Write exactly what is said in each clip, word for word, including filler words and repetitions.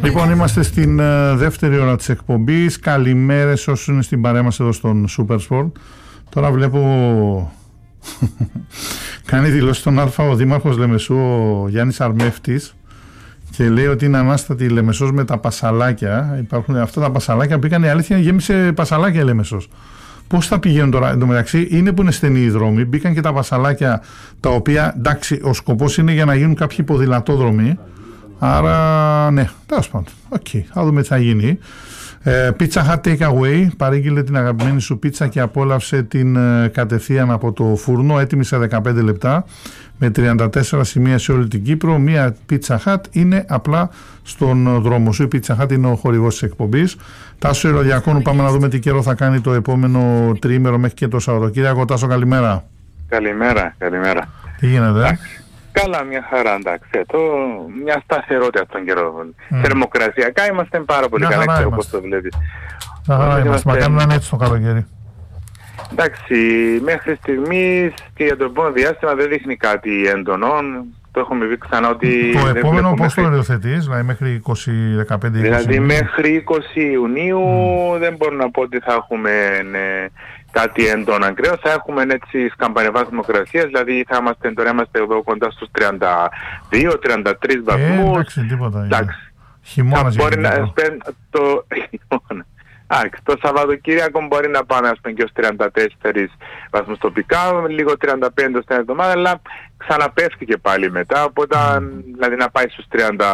Λοιπόν, είμαστε στην uh, δεύτερη ώρα της εκπομπής. Καλημέρες όσους είναι στην παρέα μας εδώ στον Supersport. Τώρα βλέπω κάνει δηλώσει στον Α ο Δήμαρχος Λεμεσού, ο Γιάννης Αρμεύτης, και λέει ότι είναι ανάστατη η Λεμεσός με τα πασαλάκια. Υπάρχουν αυτά τα πασαλάκια, πήγαν, η αλήθεια γέμισε πασαλάκια η Λεμεσός. Πώς θα πηγαίνουν τώρα? Εν τω μεταξύ είναι που είναι στενοί οι δρόμοι, μπήκαν και τα πασαλάκια, τα οποία εντάξει, ο σκοπός είναι για να γίνουν κάποιοι ποδηλατόδρομοι. Άρα, ναι, τέλος πάντων. Οκ, okay, θα δούμε τι θα γίνει. Ε, Pizza Hut Takeaway, παρήγγειλε την αγαπημένη σου πίτσα και απόλαυσε την ε, κατευθείαν από το φούρνο, έτοιμη σε δεκαπέντε λεπτά, με τριάντα τέσσερα σημεία σε όλη την Κύπρο. Μία Pizza Hut είναι απλά στον δρόμο σου. Η Pizza Hut είναι ο χορηγός της εκπομπής. Τάσο Ηρωδιακόνου, πάμε να δούμε τι καιρό θα κάνει το επόμενο τριήμερο μέχρι και το Σαββατοκύριακο. Τάσο, καλημέρα. Καλημέρα, καλημέρα. Τι γίνεται? Καλά, μια χαρά, εντάξει. Το, μια σταθερότητα στον καιρό. Mm. Θερμοκρασιακά είμαστε πάρα πολύ καλά, ξέρω πώς το βλέπεις. Μια χαρά είμαστε, είμαστε... μα κάνουν έτσι το καλοκαίρι. Εντάξει, μέχρι στιγμής και για το επόμενο διάστημα δεν δείχνει κάτι έντονο. Το έχουμε πει ξανά ότι... Το επόμενο πώς μέχρι... το οριοθετείς, δηλαδή μέχρι είκοσι δεκαπέντε είκοσι? Δηλαδή μέχρι είκοσι Ιουνίου mm. δεν μπορώ να πω ότι θα έχουμε... Ναι, κάτι έντονο ακραίο, θα έχουμε έτσι σκαμπανεβάς θερμοκρασίας, δηλαδή θα είμαστε, τώρα είμαστε εδώ κοντά στους τριάντα δύο τριάντα τρεις βαθμούς. Ε, εντάξει, τίποτα. Εντάξει. Χειμώνας μπορεί να σπέν, το... το Σαββατοκύριακο μπορεί να πάμε ας πούμε και ως τριάντα τέσσερις βαθμούς τοπικά, λίγο τριάντα πέντε στην εβδομάδα, αλλά ξαναπέφτει και πάλι μετά, οπότε mm. δηλαδή να πάει στους τριάντα...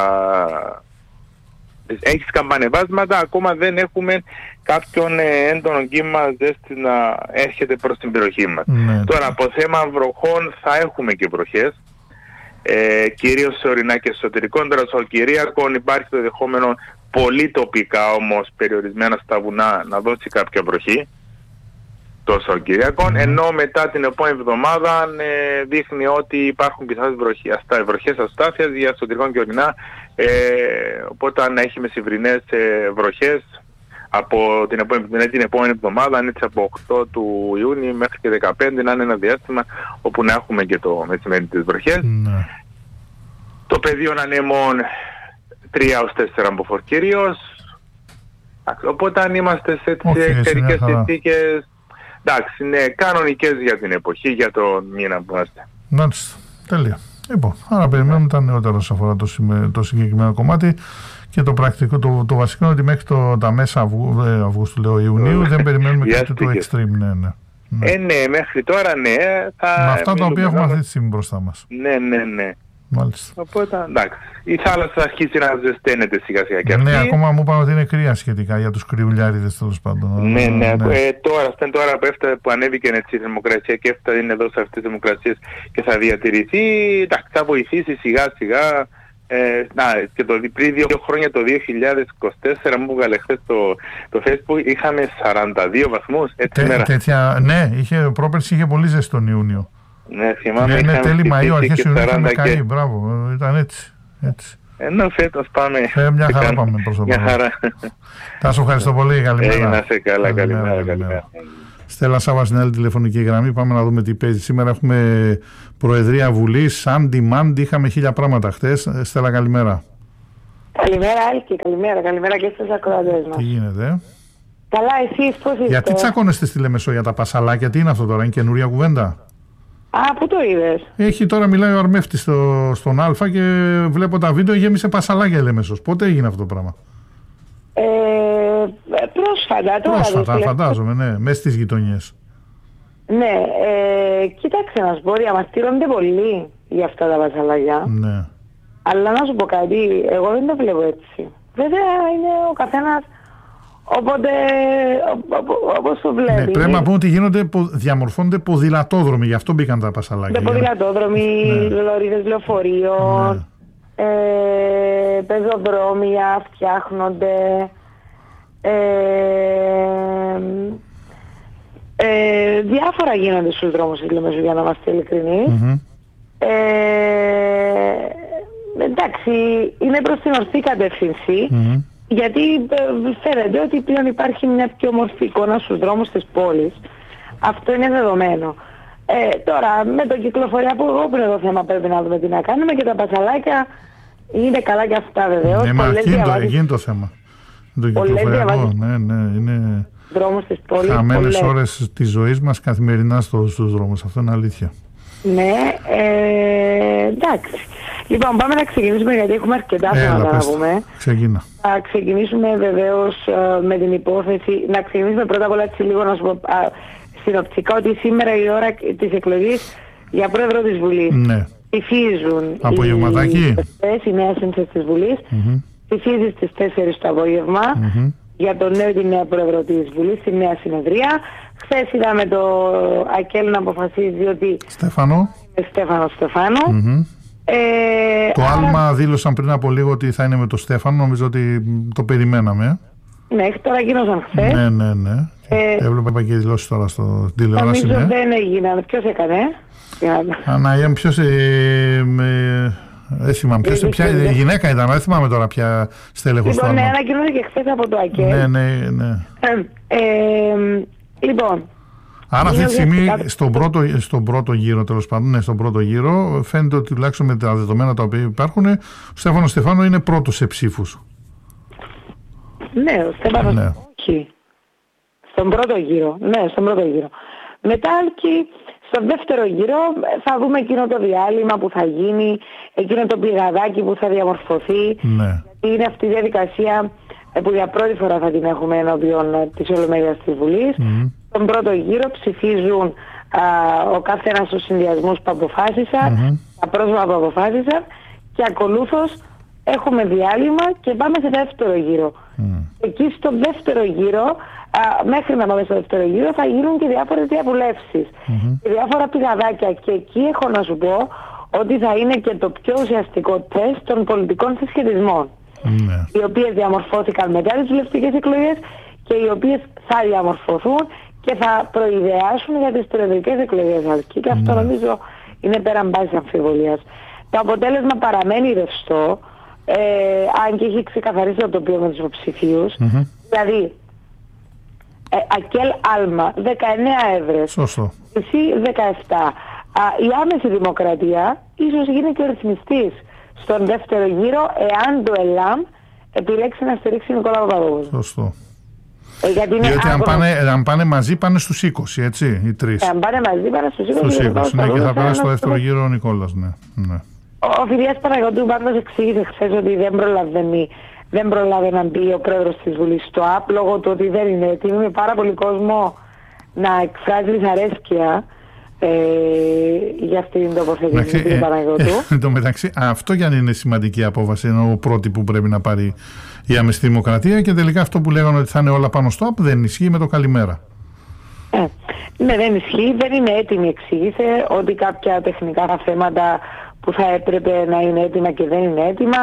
Έχει σκαμπανεβάσματα, ακόμα δεν έχουμε κάποιον ε, έντονο κύμα ζέστη να έρχεται προς την περιοχή μας. Ναι. Τώρα από θέμα βροχών θα έχουμε και βροχές, ε, κυρίως σε ορεινά και εσωτερικών. Τώρα στο Κυριακό υπάρχει το δεχόμενο πολύ τοπικά όμως περιορισμένα στα βουνά να δώσει κάποια βροχή το Σαββατοκύριακο, mm. ενώ μετά την επόμενη εβδομάδα ε, δείχνει ότι υπάρχουν πιθανές βροχές αστάθειας για εσωτερικών και ορεινά, ε, οπότε να έχει μεσημβρινές ε, βροχές από την επόμενη, την επόμενη εβδομάδα, αν έτσι από οκτώ του Ιούνιου μέχρι και δεκαπέντε, να είναι ένα διάστημα όπου να έχουμε και το μεσημέρι τις βροχές. Mm. Το πεδίο ανέμων τρία έως τέσσερα μποφόρ κυρίως, οπότε αν είμαστε σε έτσι okay, εξαιρικές συνθήκες, εντάξει, είναι κανονικές για την εποχή, για το μήνα που είμαστε. Μάλιστα, τέλεια. Λοιπόν, άρα περιμένουμε τα νεότερα όσον αφορά το, το συγκεκριμένο κομμάτι, και το πρακτικό, το, το βασικό είναι ότι μέχρι το, τα μέσα Αυγού, ε, Αυγούστου, λέω, Ιουνίου, δεν περιμένουμε κάτι το extreme, ναι, ναι. Ναι. Ε, ναι, μέχρι τώρα ναι. Θα με αυτά τα οποία έχουμε αυτή τη στιγμή μπροστά μας. Ναι, ναι, ναι. Μάλιστα. Οπότε, εντάξει, η θάλασσα αρχίσει να ζεσταίνεται σιγά σιγά και αυτή. Ναι, ακόμα μου είπαν ότι είναι κρύα σχετικά για τους κρυουλιάριδες, τέλος πάντων. Ναι, ναι, ναι. Ε, τώρα, στεν τώρα που, έφτα, που ανέβηκε έτσι η θερμοκρασία και έφτασε είναι εδώ σε αυτές τις θερμοκρασίες και θα διατηρηθεί, εντάξει, θα βοηθήσει σιγά σιγά. Ε, να, και το, πριν δύο χρόνια, το δύο χιλιάδες είκοσι τέσσερα, μου έβγαλε χθες το, το Facebook, είχαμε σαράντα δύο βαθμούς έτσι. Τε, τέτοια, ναι, είχε, πρόπερση είχε πολύ ζεστό τον Ιούνιο. Ναι, θυμάμαι. Ναι, ναι, τέλη Μαΐου, αρχές Ιουνίου είχαμε καεί, και... μπράβο, ήταν έτσι. έτσι. Ενώ φέτος πάμε. Ε, μια χαρά πάμε προς το παρόν. Μια χαρά. Θα σου ευχαριστώ πολύ, καλημέρα. Ε, να είσαι καλά, καλημέρα, καλημέρα. καλημέρα. Στέλλα Σάβα στην άλλη τηλεφωνική γραμμή. Πάμε να δούμε τι παίζει. Σήμερα έχουμε Προεδρία Βουλής, on demand. Είχαμε χίλια πράγματα χτες. Στέλλα, καλημέρα. Καλημέρα, Άλκη. Καλημέρα, καλημέρα και στους ακροατές μας. Τι γίνεται? Καλά, εσείς πώς είστε? Γιατί τσακώνεστε στη Λεμεσό για τα πασαλάκια? Τι είναι αυτό τώρα, είναι καινούρια κουβέντα? Α, πού το είδες? Έχει τώρα, μιλάει ο Αρμεύτης στο, στον Α και βλέπω τα βίντεο, γέμισε πασαλάκια η Λεμεσός. Πότε έγινε αυτό το πράγμα? Ε, πρόσφατα, τώρα. Πρόσφατα, δηλαδή, φαντάζομαι, ναι, μέσα στις γειτονιές. Ναι, ε, κοίταξε να σου πω, διαμαρτύρονται πολύ για αυτά τα πασαλάκια. Ναι. Αλλά να σου πω κάτι, εγώ δεν το βλέπω έτσι. Βέβαια είναι ο καθένας, οπότε όπως το βλέπει. Ναι, πρέπει να πούμε ότι γίνονται, διαμορφώνονται ποδηλατόδρομοι, γι' αυτό μπήκαν τα πασαλάκια. Ναι, ποδηλατόδρομοι, ναι. Λωρίδες λεωφορείων, ναι. ε, πεζοδρόμια φτιάχνονται. Ε, ε, διάφορα γίνονται στους δρόμους της Λεμεσού, για να είμαστε ειλικρινείς. Mm-hmm. ε, εντάξει, είναι προς την ορθή κατεύθυνση, mm-hmm. γιατί ε, φαίνεται ότι πλέον υπάρχει μια πιο μορφή εικόνα στους δρόμους της πόλης. Αυτό είναι δεδομένο. Ε, τώρα με το κυκλοφοριακό, εγώ πριν το θέμα πρέπει να δούμε τι να κάνουμε, και τα πασαλάκια Είναι καλά και αυτά βεβαίως. Ναι, μα γίνει το θέμα. Το κυκλοφοριακό, ναι, ναι, είναι δρόμους της πόλης. χαμένες ώρες της ζωής μας καθημερινά στους δρόμους. Αυτό είναι αλήθεια. Ναι, ε, εντάξει. Λοιπόν, πάμε να ξεκινήσουμε γιατί έχουμε αρκετά θέματα να πούμε. Ξεκινά. Θα ξεκινήσουμε βεβαίως με την υπόθεση, να ξεκινήσουμε πρώτα απ' όλα έτσι λίγο να σου πω α, συνοπτικά ότι σήμερα η ώρα της εκλογής για πρόεδρο της Βουλής ναι. ψηφίζουν απογευματάκι. οι βουλευτές, η νέα σύνθεση της Βουλής, mm-hmm. ψηφίζει στις τέσσερις το απόγευμα mm-hmm. για τον νέο τη νέα πρόεδρο της Βουλής, στη νέα συνεδρία. Χθες είδαμε το Ακέλ να αποφασίζει ότι Στέφανο είναι Στέφανο Στεφάνο. Mm-hmm. Ε, το άρα... Άλμα δήλωσαν πριν από λίγο ότι θα είναι με το Στέφανο, νομίζω ότι το περιμέναμε. Ναι, τώρα γίνονταν χθες. Ναι, ναι, ναι. Ε, Έβλεπα και δηλώσεις τώρα στο τηλεόραση. Νομίζω ναι. δεν έγιναν. Ποιος έκανε? Αναγία, ποιος... Ε, με... Δεν θυμάμαι ποιος, ποια η γυναίκα ήταν, δεν θυμάμαι τώρα ποια στέλεχος του. Λοιπόν, ναι, ανακοινώθηκε χθες από το ΑΚΕ. Ναι, ναι, ναι. Ε, ε, λοιπόν. Άρα αυτή τη στιγμή στον πρώτο, στον πρώτο γύρο, τέλος πάντων, ναι, στον πρώτο γύρο, φαίνεται ότι τουλάχιστον με τα δεδομένα τα οποία υπάρχουν, ο Στέφανος Στεφάνο είναι πρώτος σε ψήφους. Ναι, ο Στέφανος, ναι. όχι. Στον πρώτο γύρο, ναι, στον πρώτο γύρο. Μετά και στο δεύτερο γύρο θα δούμε εκείνο το διάλειμμα που θα γίνει, εκείνο το πηγαδάκι που θα διαμορφωθεί. Ναι. Γιατί είναι αυτή η διαδικασία που για πρώτη φορά θα την έχουμε ενώπιον της Ολομέλειας της Βουλής. Mm. Στον πρώτο γύρο ψηφίζουν α, ο κάθε ένας τους συνδυασμούς που αποφάσισαν, mm-hmm. τα πρόσωπα που αποφάσισαν και ακολούθως έχουμε διάλειμμα και πάμε σε δεύτερο γύρο. Mm. Εκεί στο δεύτερο γύρο, α, μέχρι να πάμε στο δεύτερο γύρο θα γίνουν και διάφορες διαβουλεύσεις mm-hmm. και διάφορα πηγαδάκια και εκεί έχω να σου πω ότι θα είναι και το πιο ουσιαστικό τεστ των πολιτικών συσχετισμών. Mm. Οι οποίες διαμορφώθηκαν μετά τις βουλευτικές εκλογές και οι οποίες θα διαμορφωθούν και θα προειδεάσουν για τις προεδρικές εκλογές αρκεί και αυτό mm. νομίζω είναι πέραν πάσης αμφιβολίας. Το αποτέλεσμα παραμένει ρευστό, ε, αν και έχει ξεκαθαρίσει το τοπίο με τους υποψηφίους. Mm-hmm. Δηλαδή, ε, Ακέλ Άλμα δεκαεννέα έδρες, σωστό. εσύ δεκαεπτά. Α, η άμεση δημοκρατία ίσως γίνει και ο ρυθμιστής στον δεύτερο γύρο εάν το ΕΛΑΜ επιλέξει να στηρίξει Νικόλα Παπαδόπουλο. Σωστό. Ε, γιατί είναι διότι αν πάνε, αν πάνε μαζί πάνε στους είκοσι, έτσι, οι τρεις. Ε, αν πάνε μαζί πάνε στους είκοσι. Στους είκοσι, ναι, και θα περάσει στο δεύτερο γύρο ο Νικόλας, ναι. ναι. Ο Φιλιάς Παναγιώτου πάντως εξήγησε χθες ότι δεν προλαβαίνει, δεν προλάβει να μπει ο πρόεδρος της Βουλής στο ΑΠ λόγω του ότι δεν είναι έτοιμοι με πάρα πολύ κόσμο να εκφράζει δυσαρέσκεια ε, για αυτήν την τοποθέτηση του Παναγιώτου. Εν τω μεταξύ, αυτό για να είναι σημαντική απόφαση, είναι ο πρώτη που πρέπει να πάρει η άμεση δημοκρατία και τελικά αυτό που λέγανε ότι θα είναι όλα πάνω στο ΑΠ δεν ισχύει με το καλημέρα. Ε, ναι, δεν ισχύει, δεν είναι έτοιμη, εξήγησε ότι κάποια τεχνικά θέματα που θα έπρεπε να είναι έτοιμα και δεν είναι έτοιμα.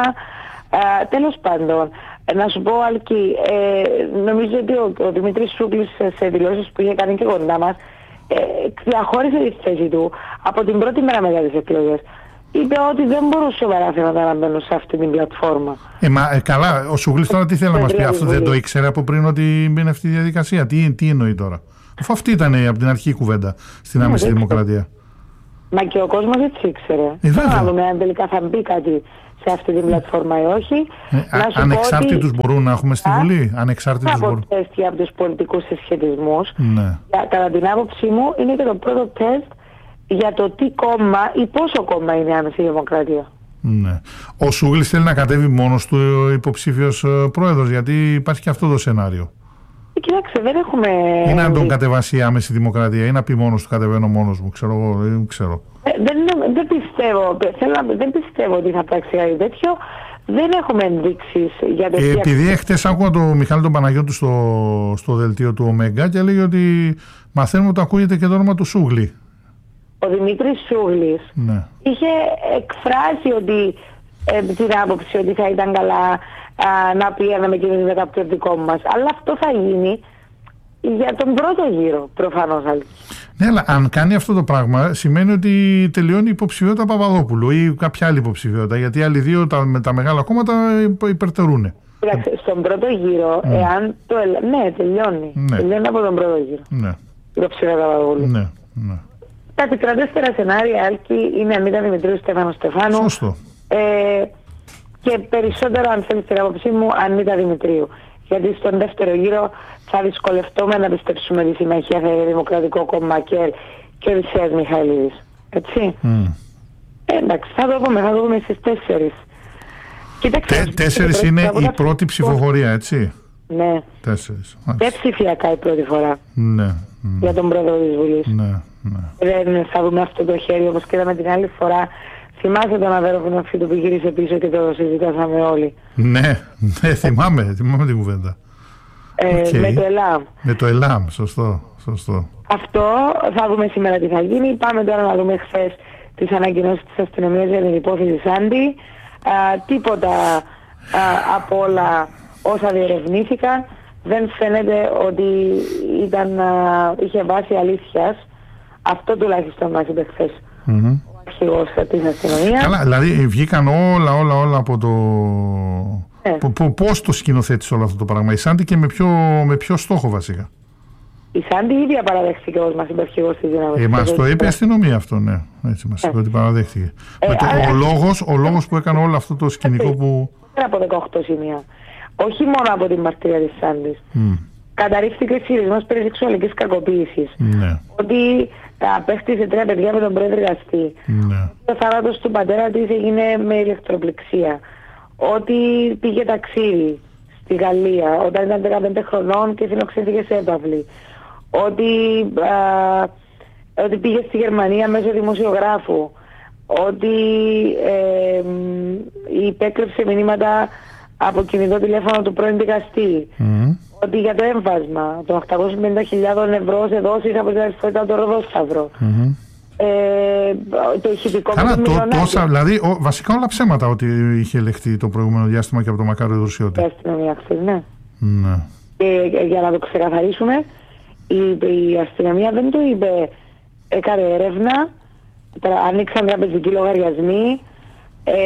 Ε, τέλος πάντων, να σου πω Αλκή, ε, νομίζω ότι ο, ο Δημήτρης Σούγκλης σε δηλώσεις που είχε κάνει και κοντά μας ε, διαχώρισε τη θέση του από την πρώτη μέρα μετά τις εκλογές. Είπε ότι δεν μπορούσε σοβαρά θέματα να μπαίνουν σε αυτή την πλατφόρμα. Ε, μα, ε, καλά, ο Σούγκλης τώρα τι θέλει να μας πει, αυτό δεν το ήξερε από πριν ότι μπαίνει αυτή η διαδικασία. Τι, τι εννοεί τώρα, αφού αυτή ήταν από την αρχή η κουβέντα στην άμεση δημοκρατία. Μα και ο κόσμος έτσι ήξερε. Ε, δεν θα δούμε αν τελικά θα μπει κάτι σε αυτή την πλατφόρμα ή όχι. Ε, α, ανεξάρτητους ότι... μπορούν να έχουμε στη Βουλή. Ανεξάρτητους μπορούν. Από τεστ από τους πολιτικούς συσχετισμούς. Ναι. Κατά την άποψή μου είναι και το πρώτο τεστ για το τι κόμμα ή πόσο κόμμα είναι η άμεση δημοκρατία. Ναι. Ο Σούγκλης θέλει να κατέβει μόνος του υποψήφιος πρόεδρος, γιατί υπάρχει και αυτό το σενάριο. Κοιτάξτε, δεν έχουμε... Ή να τον κατεβάσει η άμεση δημοκρατία ή να πει μόνος του κατεβαίνω μόνος μου, ξέρω εγώ, δεν ξέρω. Ε, δεν, δεν, πιστεύω, θέλω, δεν πιστεύω ότι θα πράξει κάτι τέτοιο. Δεν έχουμε ενδείξεις για το... Ε, επειδή χτες άκουγα τον Μιχάλη τον Παναγιώτου στο, στο δελτίο του Ωμέγκα και έλεγε ότι μαθαίνουμε ότι ακούγεται και το όνομα του Σούγλη. Ο Δημήτρης Σούγλης ναι. είχε εκφράσει ότι, ε, την άποψη ότι θα ήταν καλά α, να πηγαίναμε και με κάποιο δικό μας. Αλλά αυτό θα γίνει για τον πρώτο γύρο προφανώς. Ναι, αλλά αν κάνει αυτό το πράγμα σημαίνει ότι τελειώνει η υποψηφιότητα Παπαδόπουλου ή κάποια άλλη υποψηφιότητα, γιατί οι άλλοι δύο τα, με τα μεγάλα κόμματα υπερτερούν. Κοιτάξτε, στον πρώτο γύρο, mm. εάν το ελ... ναι, τελειώνει. Ναι. Τελειώνει από τον πρώτο γύρο. Ναι. Η υποψηφιότητα Παπαδόπουλου. Ναι, ναι. Τα επικρατέστερα σενάρια, Άλκη, είναι Ανίτα Δημητρίου, Στέφανο Στεφάνου. Σωστό. Ε, και περισσότερο, αν θέλει την άποψή μου, Ανίτα Δημητρίου. Γιατί στον δεύτερο γύρο θα δυσκολευτούμε να πιστέψουμε τη συμμαχία θα είναι Δημοκρατικό Κόμμα ΚΕΡ και Οδυσσέας Μιχαηλίδης. Έτσι. Mm. Ε, εντάξει, θα το δούμε, θα το δούμε στις τέσσερις. Τε, τέσσερις είναι η πρώτη ψηφοφορία, έτσι. Ναι. Τέσσερις. Και ψηφιακά η πρώτη φορά. Ναι. ναι. Για τον πρόεδρο της Βουλής. Ναι, ναι. Δεν θα δούμε αυτό το χέρι όπως και είδαμε την άλλη φορά. Θυμάσαι τον Αβέροφινο Φίτο που γύρισε πίσω και το συζητάσαμε όλοι. Ναι, ναι, θυμάμαι, θυμάμαι την κουβέντα. Ε, okay. Με το ΕΛΑΜ. Με το ΕΛΑΜ, σωστό, σωστό. Αυτό θα δούμε σήμερα τι θα γίνει. Πάμε τώρα να δούμε χθες τις ανακοινώσεις της αστυνομίας για την υπόθεση Σάντι. Α, τίποτα α, από όλα όσα διερευνήθηκαν. Δεν φαίνεται ότι ήταν, α, είχε βάση αλήθειας. Αυτό τουλάχιστον μας είπε χθες mm-hmm. ο αρχηγός της αστυνομίας. Καλά, δηλαδή βγήκαν όλα, όλα, όλα από το... Ναι. Πώς το σκηνοθέτησε όλο αυτό το πράγμα η Σάντι και με ποιο, με ποιο στόχο βασικά? Η Σάντι ίδια παραδέχτηκε ως μας είπε αρχηγός της δύναμης. Ε, μας το είπε η αστυνομία αυτό, ναι. Έτσι μας είπε ε. ότι παραδέχτηκε. Ε, το, α, ο, λόγος, ο λόγος που έκανε όλο αυτό το σκηνικό που... Πέρα από δεκαοκτώ σημεία. Όχι μόνο από την μαρτυρία της Σάντης. Mm. Καταρρίφθηκε ο ισχυρισμός περί σεξουαλικής κακοποίησης. Ναι. Ότι απέκτησε τρία παιδιά με τον προεδρικαστή. Ναι. Ο θάνατος του πατέρα της έγινε με ηλεκτροπληξία. Ότι πήγε ταξίδι στη Γαλλία όταν ήταν δεκαπέντε χρονών και φιλοξενήθηκε σε έπαυλη. Ότι, α, ότι πήγε στη Γερμανία μέσω δημοσιογράφου. Ότι ε, υπέκρυψε μηνύματα από κινητό τηλέφωνο του πρώην δικαστή. Mm. Ότι για το έμφασμα των οκτακόσιες πενήντα χιλιάδες ευρώ σε δόσεις από την αριστερά το Ροδόσταυρο. Mm-hmm. Ε, το ηχητικό Καλά, το, τόσα, δηλαδή ο, βασικά όλα ψέματα ότι είχε ελεγχθεί το προηγούμενο διάστημα και από το Μακάριο Δρουσιώτη. Η αστυνομία χθες, ναι. ναι. Και για να το ξεκαθαρίσουμε, η, η αστυνομία δεν το είπε, έκανε έρευνα, ανοίξαν τραπεζικοί λογαριασμοί, ε,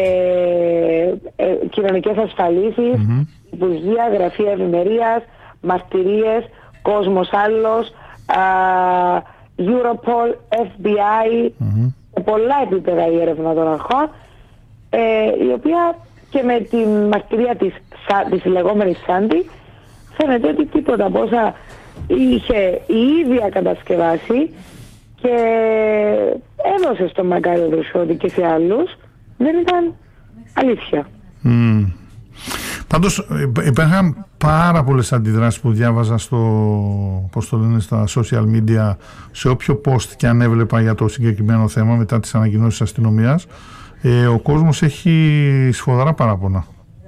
ε, κοινωνικές ασφαλίσεις, mm-hmm. υπουργεία, γραφεία ευημερίας, μαρτυρίες, κόσμος άλλος, α, Europol, εφ μπι άι, mm-hmm. σε πολλά επίπεδα η έρευνα των αρχών, ε, η οποία και με τη μαρτυρία της, της λεγόμενης Σάντι φαίνεται ότι τίποτα από όσα είχε η ίδια κατασκευάσει και έδωσε στον Μακάριο Δρουσιώτη και σε άλλους δεν ήταν αλήθεια. Mm. Πάντως υπήρχαν πάρα πολλές αντιδράσεις που διάβαζα στο, πώς το λένε, στα social media σε όποιο post και αν έβλεπα για το συγκεκριμένο θέμα μετά τις ανακοινώσεις της αστυνομίας. Ε, ο κόσμος έχει σφοδρά παράπονα.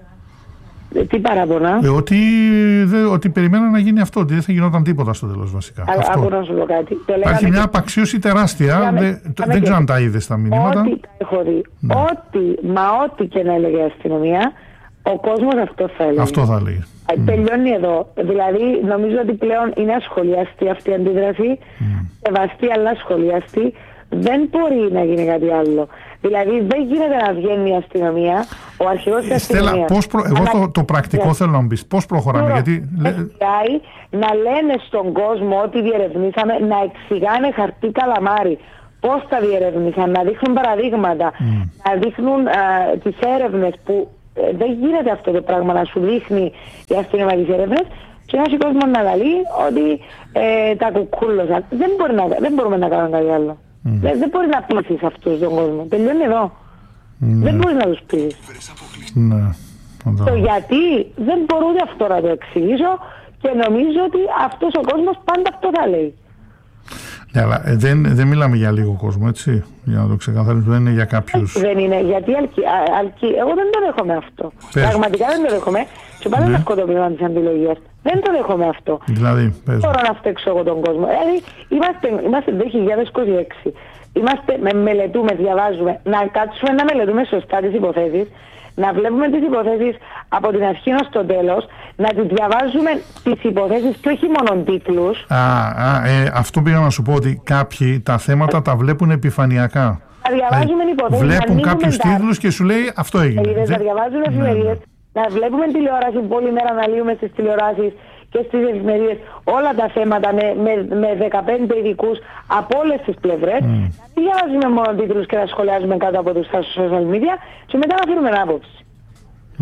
Ε, τι παράπονα? Ε, ότι, δε, ότι περιμέναν να γίνει αυτό, ότι δεν θα γινόταν τίποτα στο τέλος βασικά. Α, αυτό. Να σου πω κάτι. Το Υπάρχει μια και... απαξίωση τεράστια, λέγαμε, δε, το, δεν ξέρω αν τα είδες τα μηνύματα. Ό,τι έχω δει, ναι. ό,τι, μα ό,τι και να έλεγε η αστυνομία, ο κόσμος αυτό θα έλεγε. Αυτό θα έλεγε. Mm. Τελειώνει εδώ. Δηλαδή νομίζω ότι πλέον είναι ασχολιαστή αυτή η αντίδραση, mm. σεβαστή αλλά ασχολιαστή. Δεν μπορεί να γίνει κάτι άλλο. Δηλαδή δεν γίνεται να βγαίνει η αστυνομία, ο αρχηγός της αστυνομίας. Πώς προ... Εγώ το, το πρακτικό yeah. θέλω να μου πεις, πώς προχωράμε, Προ... γιατί... να λένε στον κόσμο ότι διερευνήσαμε, να εξηγάνε χαρτί καλαμάρι πώς τα διερευνήσαν, να δείχνουν παραδείγματα, mm. να δείχνουν α, τις έρευνες που ε, δεν γίνεται αυτό το πράγμα να σου δείχνει η αστυνομία τις έρευνες και να έχει κόσμο να λαλεί ότι ε, τα κουκούλωσαν. Δεν, μπορεί να, δεν μπορούμε να κάνουμε κάτι άλλο. Mm. Δεν, δεν μπορεί να πείσεις αυτούς τον κόσμο. Τελειώνει εδώ. Mm. Δεν μπορεί να τους πείσεις. Mm. Το γιατί δεν μπορώ ούτε αυτό να το εξηγήσω και νομίζω ότι αυτός ο κόσμος πάντα αυτό θα λέει. Ναι, αλλά δεν, δεν μιλάμε για λίγο κόσμο, έτσι, για να το ξεκαθαρίσουμε, δεν είναι για κάποιους. Δεν είναι, γιατί αλκι, αλκι, εγώ δεν το δέχομαι αυτό. Πες. Πραγματικά δεν το δέχομαι και πάντα να σκοτωπήσω της αντιλογίας. Δεν το δέχομαι αυτό. Δηλαδή, πες. Μπορώ να φταίξω εγώ τον κόσμο. Δηλαδή, είμαστε, είμαστε δύο χιλιάδες είκοσι έξι. Είμαστε, με, μελετούμε, διαβάζουμε, να κάτσουμε να μελετούμε σωστά τις υποθέσεις, να βλέπουμε τις υποθέσεις από την αρχή ως το τέλος, να τις διαβάζουμε τις υποθέσεις και όχι μόνο τίτλους. Α, α, ε, αυτό πήγα να σου πω, ότι κάποιοι τα θέματα τα βλέπουν επιφανειακά. Να διαβάζουμε υποθέσεις, βλέπουν κάποιους τίτλους και σου λέει αυτό έγινε. Είδες, να διαβάζουμε εφημερίδες, ναι, ναι. να βλέπουμε τηλεόραση, πολλή μέρα να λύουμε στις τηλεοράσεις και στις εφημερίδες όλα τα θέματα με, με, με δεκαπέντε ειδικούς από όλες τις πλευρές. Mm. Να διαβάζουμε μόνο τίτλους και να σχολιάζουμε κάτω από τους στα social media και μετά να φέρουμε άποψη.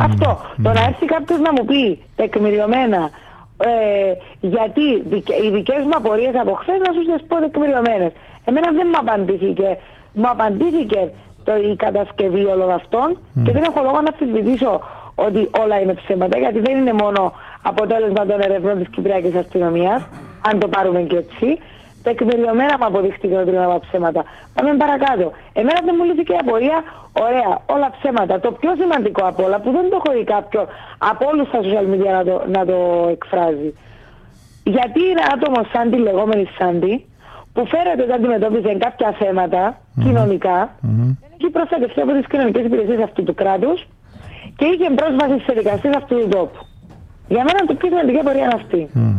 Αυτό. Mm. Το να έρθει κάποιος να μου πει τεκμηριωμένα ε, γιατί οι δικές μου απορίες από χθες να σου τις πω τεκμηριωμένες. Εμένα δεν μου απαντήθηκε. Μου απαντήθηκε το, η κατασκευή όλων αυτών mm. και δεν έχω λόγο να αμφισβητήσω ότι όλα είναι ψέματα, γιατί δεν είναι μόνο αποτέλεσμα των ερευνών της Κυπριακής Αστυνομίας, αν το πάρουμε και έτσι. Τεκμηριωμένα μου αποδείχτηκε ότι είναι ψέματα. Πάμε παρακάτω. Εμένα δεν μου λύθηκε η απορία, ωραία, όλα ψέματα. Το πιο σημαντικό από όλα, που δεν το έχω δει κάποιον από όλους τα social media να το, να το εκφράζει. Γιατί είναι άτομο σαν τη λεγόμενη Σάντι, που φέρεται ότι αντιμετώπιζε κάποια θέματα mm-hmm. κοινωνικά, mm-hmm. δεν έχει προστατευτεί από τις κοινωνικές υπηρεσίες αυτού του κράτους και είχε πρόσβαση σε δικαστές αυτού του τόπου. Για μένα το πιο σημαντική απορία είναι αυτή. Mm.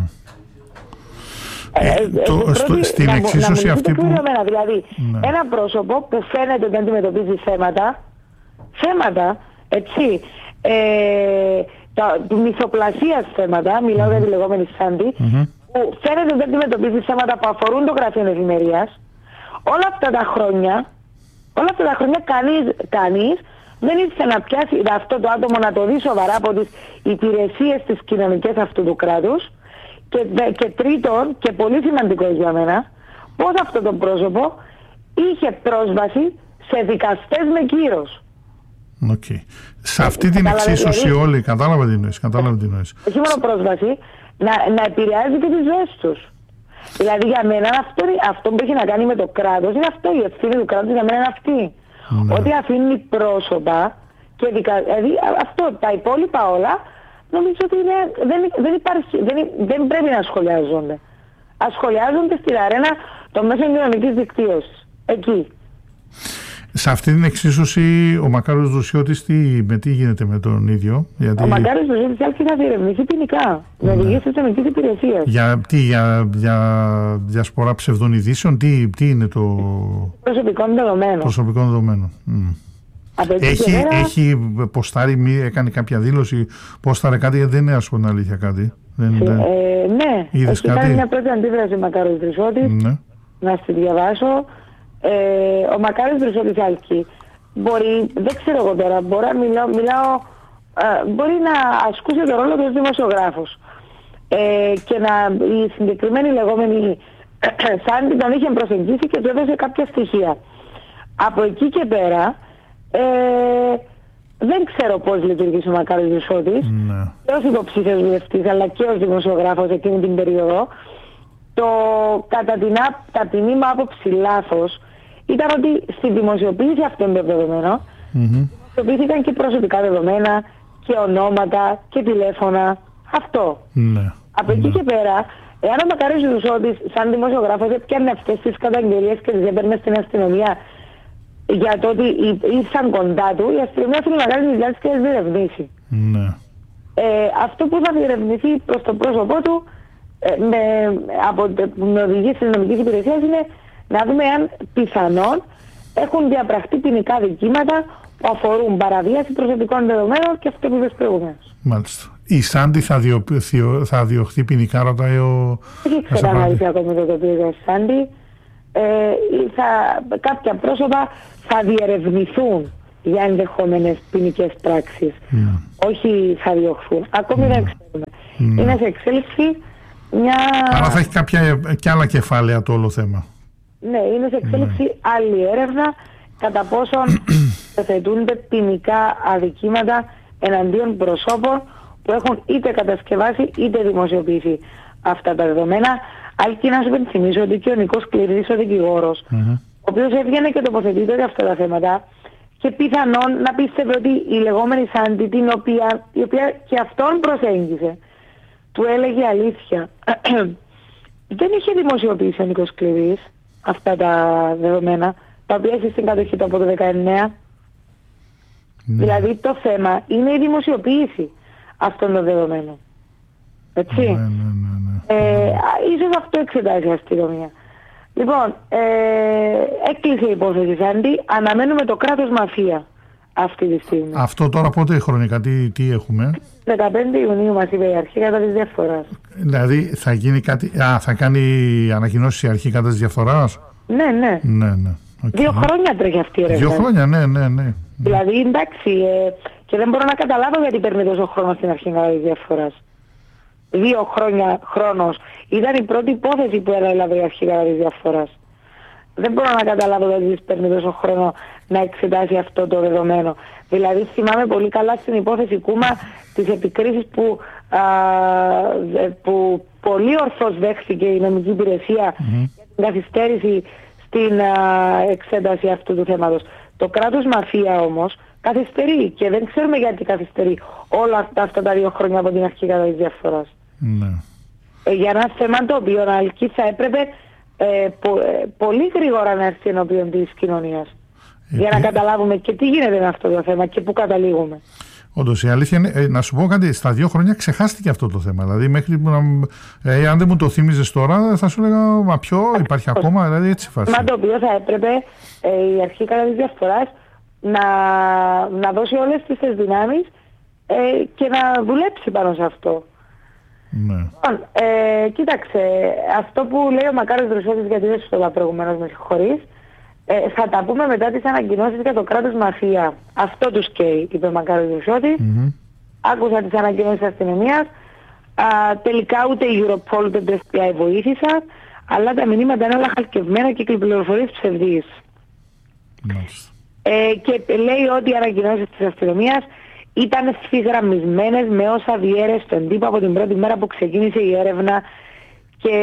Ε, ε, το, ε, στο, πρώτη, στην εξίσωση αυτή που... Δηλαδή, ναι. ένα πρόσωπο που φαίνεται ότι αντιμετωπίζει θέματα, θέματα, έτσι, ε, τα, του μυθοπλασίας θέματα, μιλάω mm-hmm. για τη λεγόμενη Σάντι, mm-hmm. που φαίνεται ότι αντιμετωπίζει θέματα που αφορούν το γραφείο εφημερίας, όλα αυτά τα χρόνια, όλα αυτά τα χρόνια κανείς, κανείς δεν ήρθε να πιάσει αυτό το άτομο να το δει σοβαρά από τις υπηρεσίες της κοινωνικές αυτού του κράτους. Και, και τρίτον, και πολύ σημαντικό για μένα, πώς αυτό το πρόσωπο είχε πρόσβαση σε δικαστές με κύρος. Okay. Σε αυτή την εξίσωση δηλαδή, όλοι, κατάλαβα τι εννοείς, κατάλαβα τι εννοείς. Όχι μόνο πρόσβαση, να, να επηρεάζει και τις ζωές τους. Δηλαδή για μένα αυτό, αυτό που έχει να κάνει με το κράτος, είναι αυτό, η ευθύνη του κράτους για μένα είναι αυτή. Ναι. Ότι αφήνει πρόσωπα και δικα, δηλαδή αυτό, τα υπόλοιπα όλα, νομίζω ότι είναι, δεν, δεν, υπάρχει, δεν, δεν πρέπει να σχολιάζονται. Ας σχολιάζονται στην αρένα των μέσων κοινωνικής δικτύωσης. Εκεί. Σε αυτή την εξίσωση ο Μακάριος Δρουσιώτης τι, με τι γίνεται με τον ίδιο? Γιατί... Ο Μακάριος Δρουσιώτης άρχισε να διερευνηθεί ποινικά. Με οδηγίες της νομικής υπηρεσίας. Για τι, για, για διασπορά ψευδών ειδήσεων, τι, τι είναι το... Προσωπικών δεδομένων. Προσωπικών δεδομένων. Mm. Έχει, μέρα... έχει ποστάρει, έκανε κάποια δήλωση, ποστάρε κάτι, γιατί δεν είναι ας πούμε αλήθεια κάτι. Δεν, ε, ε, ναι, είδες έχει κάτι? Κάνει μια πρώτη αντίδραση ο Μακάριος Δρουσιώτης, ναι. Να στη διαβάσω. Ε, ο Μακάριος Δρουσιώτης Άλκη μπορεί, δεν ξέρω εγώ τώρα, μπορώ, μιλάω, μιλάω, ε, μπορεί να ασκούσε το ρόλο του ως δημοσιογράφος. Ε, και να η συγκεκριμένη λεγόμενη Σάντι τον είχε προσεγγίσει και του έδωσε κάποια στοιχεία. Από εκεί και πέρα, Ε, δεν ξέρω πώς λειτουργήσε ο Μακάριος Δρουσιώτης ναι. και ως υποψήφιος βουλευτής αλλά και ως δημοσιογράφος εκείνη την περίοδο. Το κατά την, κατά την είμαι άποψη λάθος ήταν ότι στη δημοσιοποίηση αυτών των δεδομένων mm-hmm. δημοσιοποιήθηκαν και προσωπικά δεδομένα και ονόματα και τηλέφωνα. Αυτό. Ναι. Από εκεί ναι. και πέρα, εάν ο Μακάριος Δρουσιώτης σαν δημοσιογράφος έπιανε αυτές τις καταγγελίες και τις έπαιρνε στην αστυνομία για το ότι ήρθαν κοντά του, η αστυνομία θέλει να κάνει τη δουλειά της και να διερευνήσει. Ναι. Ε, αυτό που θα διερευνηθεί προς το πρόσωπό του ε, με, από, με οδηγίες της νομικής υπηρεσίας είναι να δούμε αν πιθανόν έχουν διαπραχτεί ποινικά δικήματα που αφορούν παραβίαση προσωπικών δεδομένων και αυτό που είπες προηγουμένως. Μάλιστα. Η Σάντι θα, διο, θα διωχθεί ποινικά, ρωτάει ο... Έχει ξεκαθαρίσει ακόμη το τοπίο για Σάντι. Ε, θα, κάποια πρόσωπα θα διερευνηθούν για ενδεχόμενες ποινικές πράξεις. Mm. Όχι θα διωχθούν. Ακόμη mm. δεν ξέρουμε. Mm. Είναι σε εξέλιξη μια... Άρα θα έχει κάποια και άλλα κεφάλαια το όλο θέμα. Ναι, είναι σε εξέλιξη mm. άλλη έρευνα κατά πόσον θετούνται ποινικά αδικήματα εναντίον προσώπων που έχουν είτε κατασκευάσει είτε δημοσιοποιήσει αυτά τα δεδομένα. Άλλοι να σου υπενθυμίσω ότι και ο Νικός Κληρίδης, ο δικηγόρος, mm-hmm. ο οποίος έβγαινε και τοποθετείται για αυτά τα θέματα και πιθανόν να πίστευε ότι η λεγόμενη Σάντι, την οποία, η οποία και αυτόν προσέγγισε, του έλεγε αλήθεια. Δεν είχε δημοσιοποιήσει ο Νικός Κληρίδης αυτά τα δεδομένα, τα οποία έχει στην κατοχή του από το δεκαεννέα. Mm. Δηλαδή το θέμα είναι η δημοσιοποίηση αυτών των δεδομένων. Έτσι. Mm, mm, mm, mm. Ε, ίσως αυτό εξετάζει η αστυνομία. Λοιπόν, ε, έκλεισε η υπόθεση Σάντι, αναμένουμε το κράτος μαφία αυτή τη στιγμή. Αυτό τώρα πότε χρονικά, τι, τι έχουμε? δεκαπέντε Ιουνίου μας είπε η αρχή κατά της διαφθοράς. Δηλαδή θα γίνει κάτι, α, θα κάνει ανακοινώσει η αρχή κατά της διαφθοράς. Ναι, ναι. ναι, ναι. Okay. Δύο χρόνια τρέχει αυτή η έρευνα. Δύο χρόνια, ναι, ναι, ναι. Δηλαδή εντάξει, ε, Και δεν μπορώ να καταλάβω γιατί παίρνει τόσο χρόνο στην αρχή κατά τη διαφοράς. Δύο χρόνια χρόνος. Ήταν η πρώτη υπόθεση που έλαβε η αρχή κατά τη διαφοράς. Δεν μπορώ να καταλάβω γιατί παίρνει τόσο χρόνο να εξετάσει αυτό το δεδομένο. Δηλαδή θυμάμαι πολύ καλά στην υπόθεση Κούμα τις επικρίσεις που, α, που πολύ ορθώς δέχθηκε η νομική υπηρεσία mm-hmm. για την καθυστέρηση στην α, εξέταση αυτού του θέματος. Το κράτος μαφία όμως καθυστερεί και δεν ξέρουμε γιατί καθυστερεί όλα αυτά, αυτά τα δύο χρόνια από την αρχή κατά της διαφοράς. Mm-hmm. Ε, για ένα θέμα το οποίο να αλκεί θα έπρεπε ε, πο, ε, πολύ γρήγορα να έρθει ενώπιον της κοινωνίας. Ε, για να καταλάβουμε και τι γίνεται με αυτό το θέμα και πού καταλήγουμε. Όντως, η αλήθεια είναι, ε, να σου πω κάτι, στα δύο χρόνια ξεχάστηκε αυτό το θέμα. Δηλαδή, μέχρι που να, ε, αν δεν μου το θύμιζες τώρα, θα σου έλεγα, μα ποιο, υπάρχει ακόμα, δηλαδή έτσι φάση. Μα το οποίο θα έπρεπε ε, η αρχή κατά της διαφοράς να, να δώσει όλες τις δυνάμεις ε, και να δουλέψει πάνω σε αυτό. Ναι. Λοιπόν, ε, κοίταξε, αυτό που λέει ο Μακάριος Δρουσιώτης, γιατί δεν σου το είπα προηγουμένως, με συγχωρείς, ε, θα τα πούμε μετά τις ανακοινώσεις για το κράτος μαφία. Αυτό τους καίει, είπε ο Μακάριος Δρουσιώτης. Mm-hmm. Άκουσα τις ανακοινώσεις της αστυνομίας. Α, τελικά ούτε η Europol ούτε το εφ μπι άι βοήθησαν, αλλά τα μηνύματα είναι όλα χαλκευμένα και πληροφορίες ψευδείς. Mm-hmm. Ε, και λέει ότι οι ανακοινώσεις της αστυνομίας ήταν ευθυγραμμισμένες με όσα διέρευσε στον τύπο από την πρώτη μέρα που ξεκίνησε η έρευνα και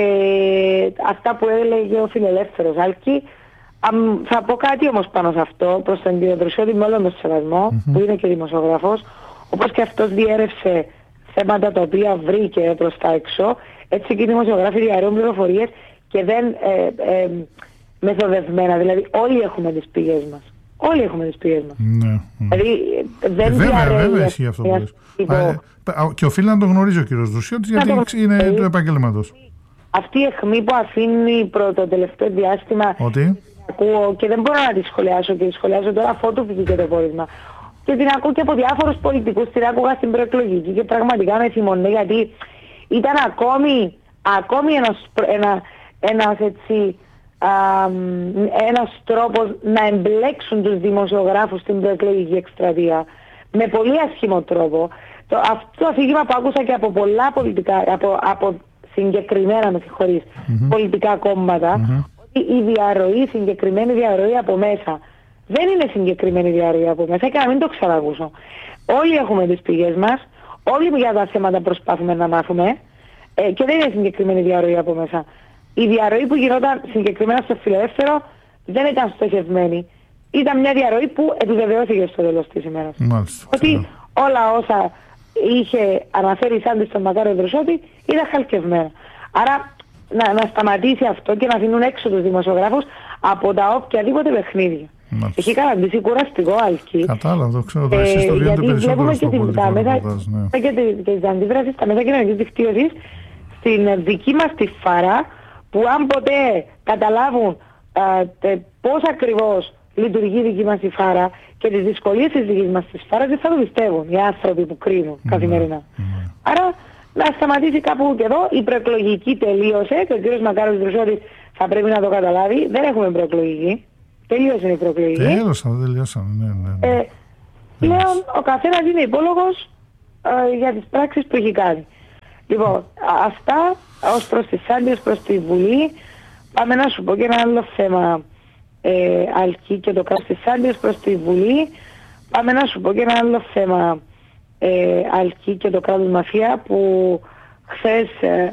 αυτά που έλεγε ο φιλελεύθερος Άλκη. Um, θα πω κάτι όμως πάνω σε αυτό προς τον κύριο Δρουσιώτη με όλο τον σεβασμό, mm-hmm. που είναι και δημοσιογράφος, όπως και αυτός διέρευσε θέματα τα οποία βρήκε προς τα έξω, έτσι και οι δημοσιογράφοι διαρρέουν πληροφορίες και δεν ε, ε, μεθοδευμένα, δηλαδή όλοι έχουμε τις πηγές μας. Όλοι έχουμε τις πηγές μας. Ναι. Δηλαδή δεν βέβαια, διαρρέει... Βέβαια, εσύ αυτό που λες. Υπό... Και οφείλει να το γνωρίζει ο κύριος Δρουσιώτης, γιατί το... είναι του επαγγέλματος. Αυτή η αιχμή που αφήνει προ το τελευταίο διάστημα... Ότι... Ακούω και δεν μπορώ να τη σχολιάσω και τη σχολιάζω τώρα αφότου βγήκε το πόρισμα. Και την ακούω και από διάφορους πολιτικούς, την άκουγα στην προεκλογική και πραγματικά με θυμώνε γιατί ήταν ακόμη, ακόμη ένας, ένα, ένας, έτσι, α, ένας τρόπος να εμπλέξουν τους δημοσιογράφους στην προεκλογική εκστρατεία με πολύ ασχήμο τρόπο. Το, αυτό το αφήγημα που άκουσα και από πολλά πολιτικά, από, από συγκεκριμένα με συγχωρείς, mm-hmm. πολιτικά κόμματα, mm-hmm. η διαρροή, η συγκεκριμένη διαρροή από μέσα δεν είναι συγκεκριμένη διαρροή από μέσα και να μην το ξανακούσω. Όλοι έχουμε τις πηγές μας, όλοι για τα θέματα προσπάθουμε να μάθουμε ε, και δεν είναι συγκεκριμένη διαρροή από μέσα. Η διαρροή που γινόταν συγκεκριμένα στο φιλελεύθερο δεν ήταν στοχευμένη. Ήταν μια διαρροή που επιβεβαιώθηκε στο τέλος της ημέρας. Μάλιστα. Ότι όλα όσα είχε αναφέρει σαν στον Μακάριο Δρουσιώτη ήταν χαλκευμένα. Άρα Να, να σταματήσει αυτό και να αφήνουν έξω τους δημοσιογράφους από τα οποιαδήποτε παιχνίδια. Μάλιστα. Έχει καταντήσει κουραστικό Άλκη. Κατάλαβα, το ξέρω. Ε, εσείς το γιατί βλέπουμε και, την, τα μέσα, ναι. και, τις, και τις αντίδρασεις στα μέσα κοινωνικής δικτύωσης στην δική μας τη Φάρα, που αν ποτέ καταλάβουν α, τε, πώς ακριβώς λειτουργεί η δική μας τη Φάρα και τις δυσκολίες της δικής μας της Φάρας, δεν θα το πιστεύουν οι άνθρωποι που κρίνουν mm-hmm. καθημερινά. Mm-hmm. Άρα να σταματήσει κάπου και εδώ. Η προεκλογική τελείωσε και ο κύριος Μακάριος Δρουσιώτης θα πρέπει να το καταλάβει. Δεν έχουμε προεκλογική. Τελείωσε η προεκλογική. Τελείωσαν, τελείωσαν. Ναι, ναι, ναι. Ε, πλέον ο καθένας είναι υπόλογος ε, για τις πράξεις που έχει κάνει. Λοιπόν, αυτά ως προς τη Σάντι, ως προς τη Βουλή. Πάμε να σου πω και ένα άλλο θέμα, ε, Αλκή, και το κράτος της Σάντι, ως προς τη Βουλή. Πάμε να σου πω και ένα άλλο θέμα, Ε, Αλκή, και το κράτος μαφία, που χθες ε,